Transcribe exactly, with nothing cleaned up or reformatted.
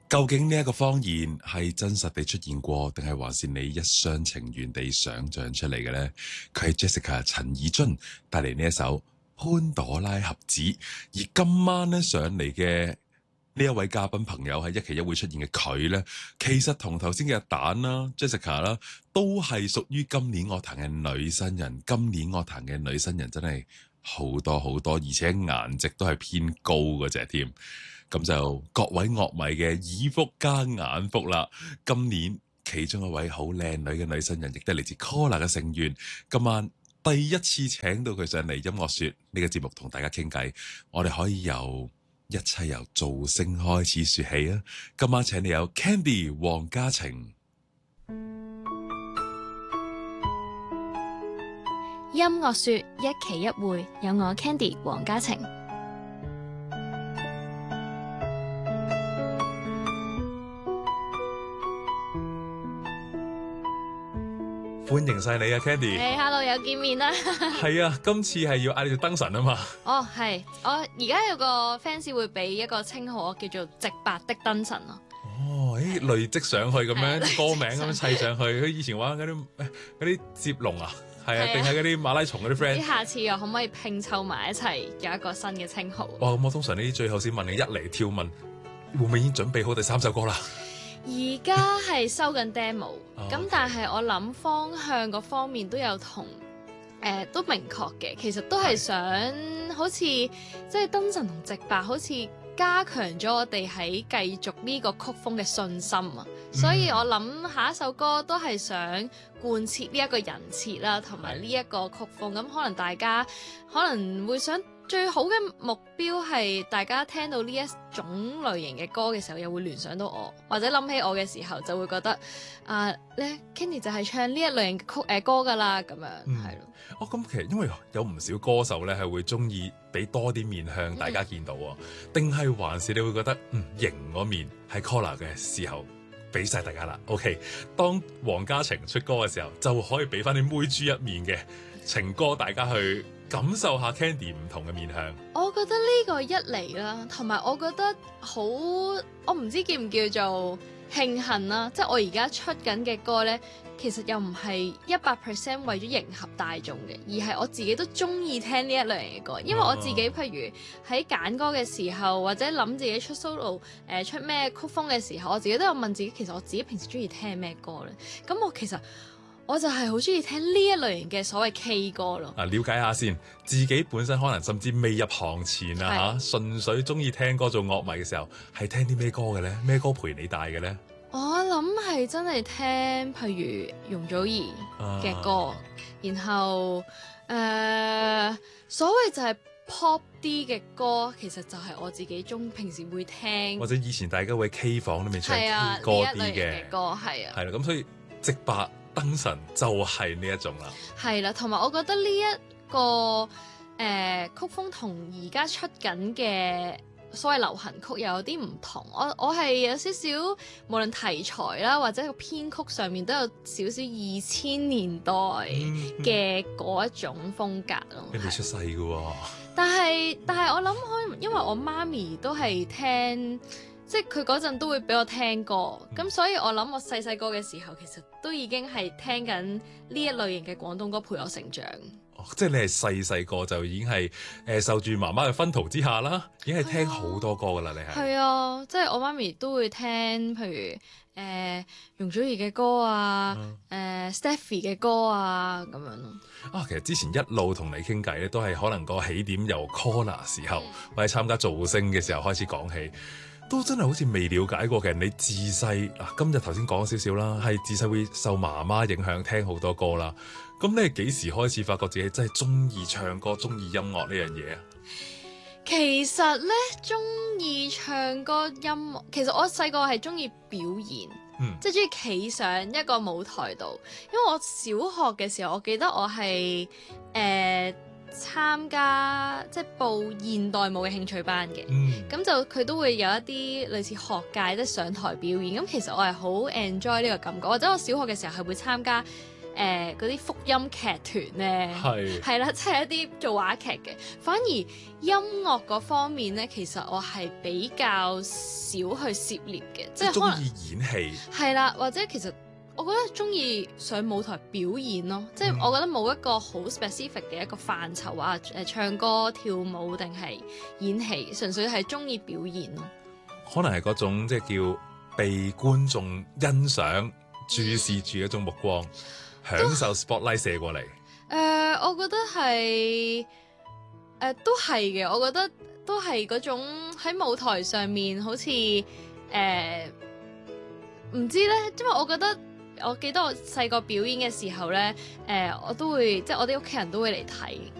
究竟呢一個謊言係真實地出現過，定係還是你一廂情願地想像出嚟嘅呢？佢係 Jessica 陳以津帶嚟呢一首潘朵拉盒子，而今晚咧上嚟嘅呢一位嘉賓朋友係一期一會出現嘅佢呢，其實同頭先嘅阿蛋啦、Jessica 啦，都係屬於今年樂壇嘅女新人。今年樂壇嘅女新人真係好多好多，而且顏值都係偏高嗰隻添。咁就各位樂迷嘅耳福加眼福啦！今年其中一位好靚女嘅女新人，亦都係嚟自 COLLAR 嘅成員。今晚第一次請到佢上嚟音樂說呢個節目同大家傾偈，我哋可以由一切由造星開始說起啊！今晚請你有 Candy 黃嘉晴。 音樂說一期一會，有我 Candy 黃嘉晴。 歡迎晒你啊 Candy。 誒，hello，又見面啦。 係啊，今次係要嗌你做燈神啊嘛。 哦，係，我而家有個 fans 會俾一個稱號我叫做直白的燈神咯。 哦，誒累積上去咁樣啲歌名咁樣砌上去，佢以前玩嗰啲嗰啲接龍啊，係啊，定係嗰啲馬拉松嗰啲 friend。 下次又可唔可以拼湊埋一齊有一個新嘅稱號？ 哇，咁我通常呢啲最後先問你，一嚟跳問會唔會已經準備好第三首歌啦？ 而家係收緊 demo，咁、 哦、 但係我諗方向嗰方面都有同誒、呃、都明確嘅，其實都係想好似即係燈神同直白，好似加強咗我哋喺繼續呢個曲風嘅信心啊！嗯、所以我諗下一首歌都係想貫徹呢一個人設啦，同埋呢一個曲風。咁可能大家可能會想。最好嘅目標係大家聽到呢一種類型嘅歌嘅時候，又會聯想到我，或者諗起我嘅時候，就會覺得啊咧 Candy 就係唱呢一類型嘅曲誒、呃、歌㗎啦，咁樣係咯。 哦，咁其實因為有唔少歌手咧係會鍾意俾多啲面向大家見到喎，定係、嗯、還是你會覺得嗯型嗰面喺 COLLAR 嘅時候俾晒大家啦 ？OK，當黃嘉晴出歌嘅時候，就可以俾翻啲妹豬一面嘅情歌，大家去感受下 Candy 唔同嘅面向。 我覺得呢個一嚟啦，同埋我覺得好，我唔知叫唔叫做慶幸啦。即係我而家出緊嘅歌呢，其實又唔係一百 percent 為咗迎合大眾嘅，而係我自己都中意聽呢一類型嘅歌。因為我自己譬如喺揀歌嘅時候，或者諗自己出 solo 誒、呃、出咩曲風嘅時候，我自己都有問自己，其實我自己平時中意聽咩歌呢？咁我其實我就係好中意聽呢一類型嘅所謂 K 歌咯。啊， 了解下先，自己本身可能甚至未入行前啊嚇，純粹中意聽歌做樂迷嘅時候，係聽啲咩歌嘅咧？咩歌陪你大嘅咧？ 我諗係真係聽譬如容祖兒嘅歌，啊、然後誒、呃、所謂就係 pop 啲嘅歌，其實就係我自己中平時會聽， 或者以前大家會 K 房裏面唱 K 歌啲嘅歌， 係啊， 係啦，咁所以直白燈神就係呢一種啦， 係啦，同埋我覺得呢、這、一個誒、呃、曲風同而家出緊嘅所謂流行曲又有啲唔同，我我係有少少無論題材啦，或者個編曲上面都有少少二千年代嘅嗰一種風格咯。 你哋出世嘅喎， 但係但係我諗可能因為我媽咪都係聽。即係佢嗰陣都會俾我聽歌，咁、嗯、所以我諗我細細個嘅時候，其實都已經係聽緊呢一類型嘅廣東歌陪我成長。 哦，即係你係細細個就已經係誒、呃、受住媽媽嘅薰陶之下啦，已經係聽好多歌噶啦，你係。係啊，即係我媽咪都會聽，譬如誒、呃、容祖兒嘅歌啊，誒、嗯呃、Stephy 嘅歌啊咁樣咯。 啊，其實之前一路同你傾偈咧，都係可能個起點由 COLLAR 時候，嗯、或者參加造星嘅時候開始講起。都真係好似未了解過嘅，你自細嗱，今日頭先講少少啦，係自細會受媽媽影響聽好多歌啦。咁你係幾時開始發覺自己真係中意唱歌、中意音樂呢樣嘢啊？ 其實咧，中意唱歌、音樂，其實我細個係中意表演，嗯、即係中意企上一個舞台度。因為我小學嘅時候，我記得我係誒。呃參加即係報現代舞嘅興趣班嘅，咁、嗯、就佢都會有一啲類似學界即係上台表演。咁其實我係好 enjoy 呢個感覺，或者我小學嘅時候係會參加誒、 誒嗰啲福音劇團咧， 係係啦，即係一啲做話劇嘅。反而音樂嗰方面咧，其實我係比較少去涉獵嘅，即係可能中意演戲。 係啦，或者其實我覺得中意上舞台表演咯，即係嗯我覺得冇一個好 specific 嘅一個範疇話誒唱歌跳舞定係演戲，純粹係中意表演咯。 可能係嗰種即係叫被觀眾欣賞、注視住一種目光，享受 spotlight 射過嚟。 誒、呃我覺得係誒、呃都係嘅，我覺得都係嗰種喺舞台上面好似誒唔知咧，因為我覺得我記得我細個表演嘅時候咧，誒、我都會即係我啲屋企人都會嚟睇。